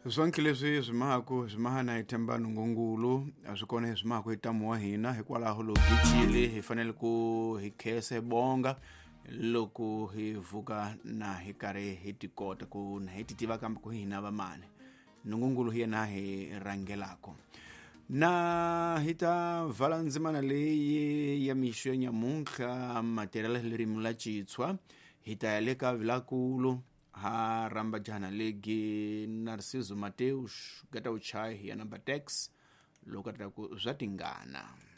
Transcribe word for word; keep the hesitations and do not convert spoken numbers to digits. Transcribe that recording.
Zonke leswi swimaku swimahana hi themba Nungungulu swi kona swimaku hi tamu wa hina hikwalaho loko hi chile hi fanele ku hi khese bonga loko hi vuka na hi karhi hi tikota ku na hi titiva kambe ku hina va mani Nungungulu hi yena hi rangelako na hita vala ndzimana leyi ya mixo ya nyamuntlha material leri mula Chitswa hita ya le ka Vilakulu ha ramba jana legi Narciso Mateus gata uchai ya number tax loko ta ku zwa tingana.